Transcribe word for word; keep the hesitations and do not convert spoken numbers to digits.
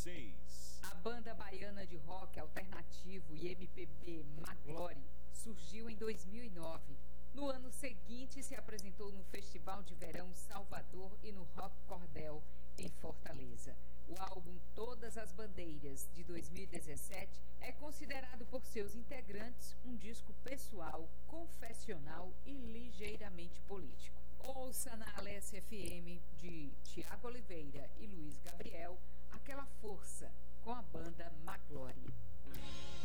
seis. A banda baiana de rock alternativo e M P B Maglore surgiu em dois mil e nove. No ano seguinte, se apresentou no Festival de Verão Salvador e no Rock Cordel, em Fortaleza. O álbum Todas as Bandeiras, de dois mil e dezessete, é considerado por seus integrantes um disco pessoal, confessional e ligeiramente político. Ouça na Alessia F M, de Tiago Oliveira e Luiz Gabriel, Aquela Força, com a banda Maglore.